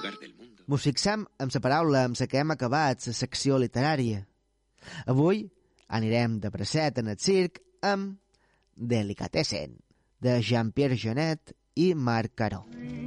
lugar del mundo. Mos fixem amb la paraula amb la que hem acabat la secció literària. Avui anirem de bracet en el circ amb Delicatessen, de Jean-Pierre Jeunet i Marc Caro.